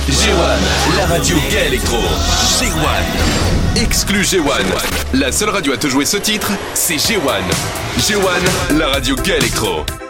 G1, la radio gay électro. G1, exclu G1. La seule radio à te jouer ce titre, c'est G1. G1, la radio gay électro.